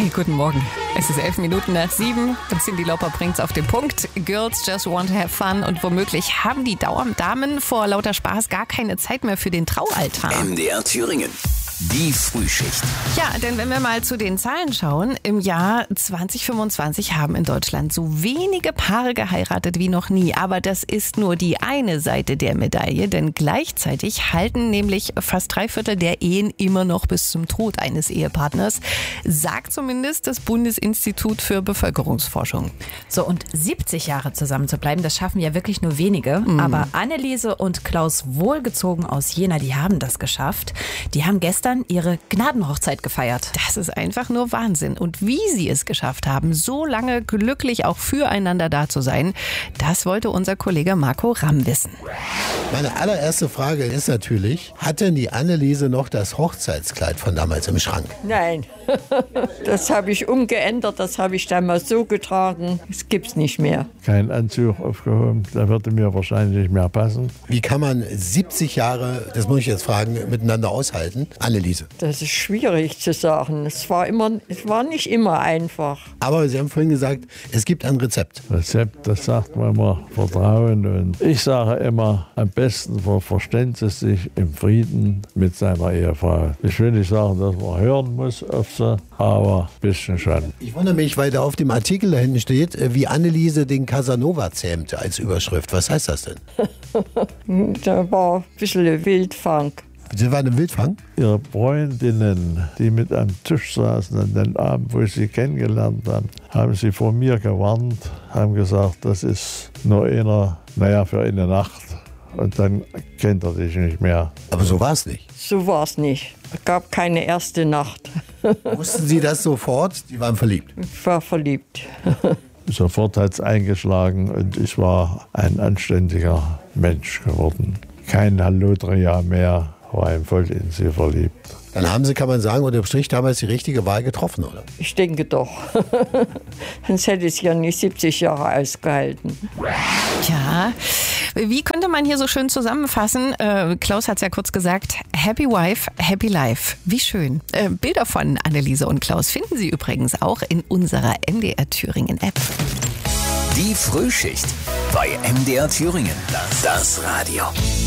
Hey, guten Morgen. Es ist 7:11 und Cyndi Lauper bringt's auf den Punkt. Girls just want to have fun und womöglich haben die Damen vor lauter Spaß gar keine Zeit mehr für den Traualtar. MDR Thüringen. Die Frühschicht. Ja, denn wenn wir mal zu den Zahlen schauen, im Jahr 2025 haben in Deutschland so wenige Paare geheiratet wie noch nie. Aber das ist nur die eine Seite der Medaille, denn gleichzeitig halten nämlich fast 3/4 der Ehen immer noch bis zum Tod eines Ehepartners, sagt zumindest das Bundesinstitut für Bevölkerungsforschung. So, und 70 Jahre zusammen zu bleiben, das schaffen ja wirklich nur wenige. Aber Anneliese und Klaus Wohlgezogen aus Jena, die haben das geschafft. Die haben gestern ihre Gnadenhochzeit gefeiert. Das ist einfach nur Wahnsinn. Und wie sie es geschafft haben, so lange glücklich auch füreinander da zu sein, das wollte unser Kollege Marco Ramm wissen. Meine allererste Frage ist natürlich, hat denn die Anneliese noch das Hochzeitskleid von damals im Schrank? Nein, das habe ich umgeändert, das habe ich damals so getragen. Das gibt's nicht mehr. Kein Anzug aufgehoben, der würde mir wahrscheinlich nicht mehr passen. Wie kann man 70 Jahre, das muss ich jetzt fragen, miteinander aushalten? Anneliese. Das ist schwierig zu sagen. Es war nicht immer einfach. Aber Sie haben vorhin gesagt, es gibt ein Rezept. Rezept, das sagt man immer, Vertrauen. Und ich sage immer, am besten verständigt es sich im Frieden mit seiner Ehefrau. Ich will nicht sagen, dass man hören muss auf sie, aber ein bisschen schon. Ich wundere mich, weil da auf dem Artikel da hinten steht, wie Anneliese den Casanova zähmte als Überschrift. Was heißt das denn? Da war ein bisschen Wildfang. Sie waren im Wildfang? Ihre Freundinnen, die mit am Tisch saßen an den Abend, wo ich sie kennengelernt habe, haben sie vor mir gewarnt, haben gesagt, das ist nur für eine Nacht. Und dann kennt er dich nicht mehr. Aber so war es nicht. So war es nicht. Es gab keine erste Nacht. Wussten Sie das sofort? Sie waren verliebt. Ich war verliebt. Sofort hat es eingeschlagen und ich war ein anständiger Mensch geworden. Kein Hallodria mehr, war voll in sie verliebt. Dann haben Sie, kann man sagen, unterm Strich damals die richtige Wahl getroffen, oder? Ich denke doch. Sonst hätte ich ja nicht 70 Jahre ausgehalten. Ja, wie könnte man hier so schön zusammenfassen? Klaus hat es ja kurz gesagt, Happy Wife, Happy Life. Wie schön. Bilder von Anneliese und Klaus finden Sie übrigens auch in unserer MDR Thüringen App. Die Frühschicht bei MDR Thüringen. Das Radio.